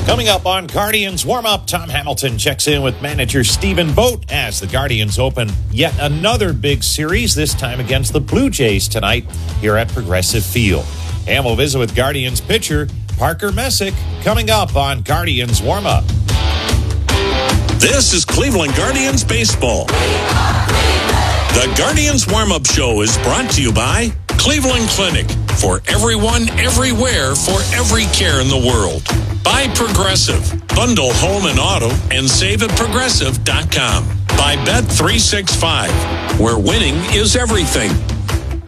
Coming up on Guardians warm-up, Tom Hamilton checks in with manager Stephen Vogt as the Guardians open yet another big series, this time against the Blue Jays tonight here at Progressive Field. And we'll visit with Guardians pitcher Parker Messick coming up on Guardians warm-up. This is Cleveland Guardians baseball. The Guardians warm-up show is brought to you by Cleveland Clinic. For everyone, everywhere, for every care in the world. By Progressive. Bundle home and auto and save at progressive.com. By Bet365, where winning is everything.